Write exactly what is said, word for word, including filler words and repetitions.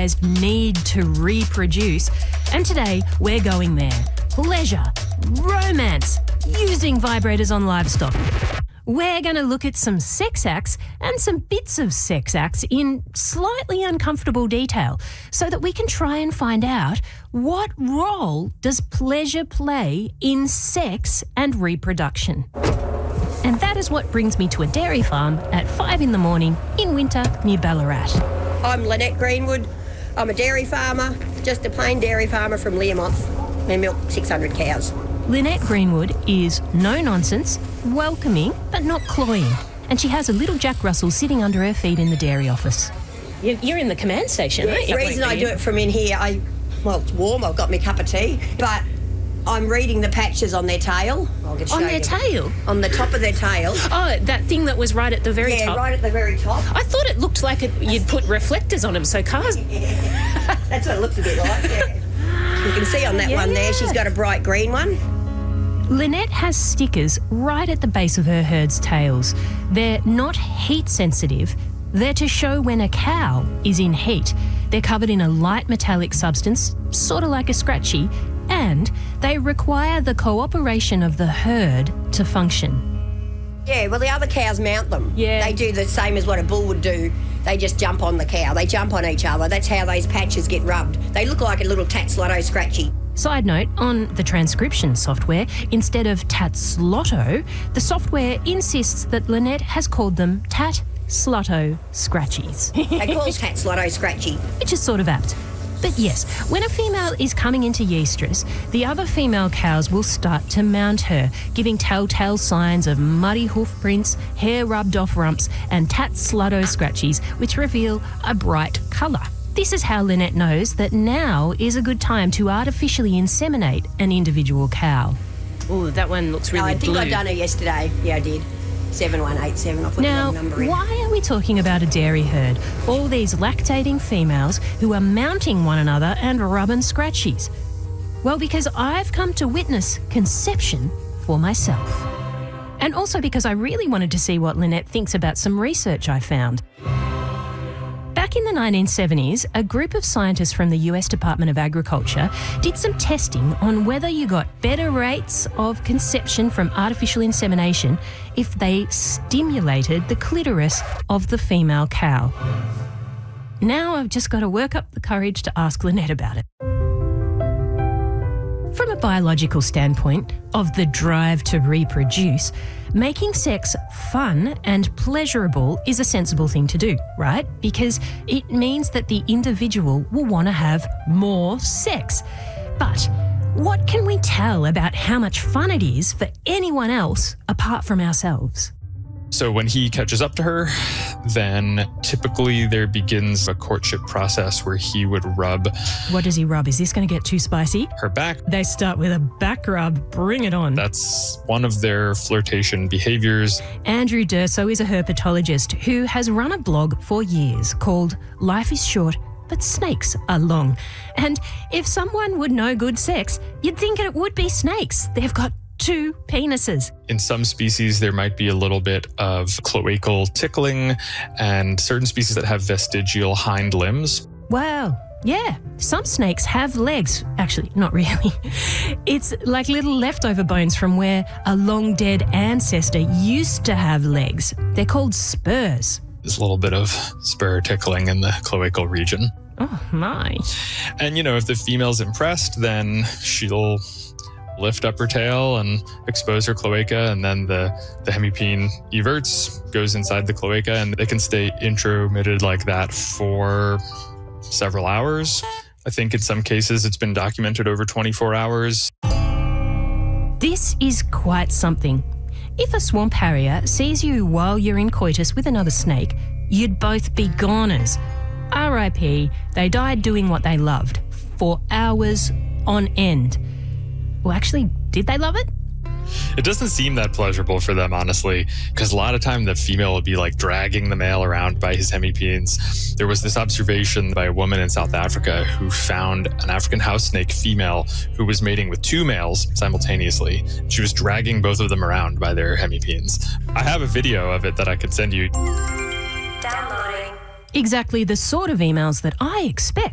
butterflies need to reproduce. And today, we're going there. Pleasure, romance, using vibrators on livestock. We're going to look at some sex acts and some bits of sex acts in slightly uncomfortable detail so that we can try and find out what role does pleasure play in sex and reproduction. And that is what brings me to a dairy farm at five in the morning in winter near Ballarat. I'm Lynette Greenwood. I'm a dairy farmer, just a plain dairy farmer from Learmonth. I milk six hundred cows. Lynette Greenwood is no-nonsense, welcoming, but not cloying. And she has a little Jack Russell sitting under her feet in the dairy office. You're in the command station, yeah, aren't you? The reason I do it from in here, I well, it's warm, I've got my cup of tea, but I'm reading the patches on their tail. I'll just On show their you. tail? On the top of their tail. Oh, that thing that was right at the very yeah, top? Yeah, right at the very top. I thought it looked like it, you'd put reflectors on them so cars... Yeah. That's what it looks a bit like, yeah. You can see on that yeah. one there, she's got a bright green one. Lynette has stickers right at the base of her herd's tails. They're not heat sensitive. They're to show when a cow is in heat. They're covered in a light metallic substance, sort of like a scratchy, and they require the cooperation of the herd to function. Yeah, well, the other cows mount them. Yeah. They do the same as what a bull would do. They just jump on the cow. They jump on each other. That's how those patches get rubbed. They look like a little Tatslotto scratchy. Side note, on the transcription software, instead of Tatslotto, the software insists that Lynette has called them Tat Slotto Scratchies. They call Tatslotto scratchy. Which is sort of apt. But yes, when a female is coming into yestress, the other female cows will start to mount her, giving telltale signs of muddy hoof prints, hair rubbed off rumps, and Tatslotto scratchies, which reveal a bright colour. This is how Lynette knows that now is a good time to artificially inseminate an individual cow. Oh, that one looks really no, I think blue. I've done her yesterday. Yeah, I did. seven one eight seven. I'll put now, the number in. Why are we talking about a dairy herd? All these lactating females who are mounting one another and rubbing scratchies. Well, because I've come to witness conception for myself. And also because I really wanted to see what Lynette thinks about some research I found. Back in the nineteen seventies, a group of scientists from the U S Department of Agriculture did some testing on whether you got better rates of conception from artificial insemination if they stimulated the clitoris of the female cow. Now I've just got to work up the courage to ask Lynette about it. From a biological standpoint of the drive to reproduce, making sex fun and pleasurable is a sensible thing to do, right? Because it means that the individual will want to have more sex. But what can we tell about how much fun it is for anyone else apart from ourselves? So when he catches up to her, then typically there begins a courtship process where he would rub... What does he rub? Is this going to get too spicy? Her back. They start with a back rub. Bring it on. That's one of their flirtation behaviours. Andrew Durso is a herpetologist who has run a blog for years called Life is Short, but Snakes Are Long. And if someone would know good sex, you'd think it would be snakes. They've got two penises. In some species, there might be a little bit of cloacal tickling, and certain species that have vestigial hind limbs. Wow. Yeah. Some snakes have legs. Actually, not really. It's like little leftover bones from where a long dead ancestor used to have legs. They're called spurs. There's a little bit of spur tickling in the cloacal region. Oh, my. And, you know, if the female's impressed, then she'll lift up her tail and expose her cloaca, and then the, the hemipene everts, goes inside the cloaca, and they can stay intromitted like that for several hours. I think in some cases it's been documented over twenty-four hours. This is quite something. If a swamp harrier sees you while you're in coitus with another snake, you'd both be goners. R I P, they died doing what they loved for hours on end. Well, actually, did they love it? It doesn't seem that pleasurable for them, honestly, because a lot of time the female would be like dragging the male around by his hemipenes. There was this observation by a woman in South Africa who found an African house snake female who was mating with two males simultaneously. She was dragging both of them around by their hemipenes. I have a video of it that I could send you. Downloading. Exactly the sort of emails that I expect